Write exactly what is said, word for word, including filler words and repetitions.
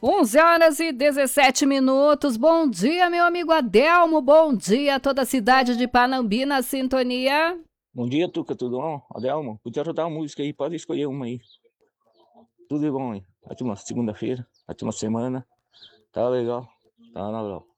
onze horas e dezessete minutos. Bom dia, meu amigo Adelmo. Bom dia a toda a cidade de Panambi na sintonia. Bom dia, Tuca, tudo bom? Adelmo, podia rodar uma música aí, pode escolher uma aí. Tudo de bom aí. Ótima segunda-feira, ótima semana. Tá legal, tá legal.